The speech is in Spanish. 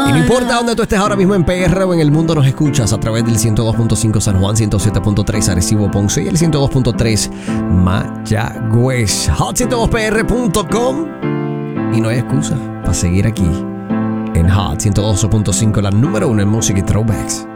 Y no importa dónde tú estés ahora mismo en PR o en el mundo, nos escuchas a través del 102.5 San Juan, 107.3 Arecibo Ponce y el 102.3 Mayagüez. Hot102pr.com. Y no hay excusa para seguir aquí en Hot 102.5, la número 1 en música y throwbacks.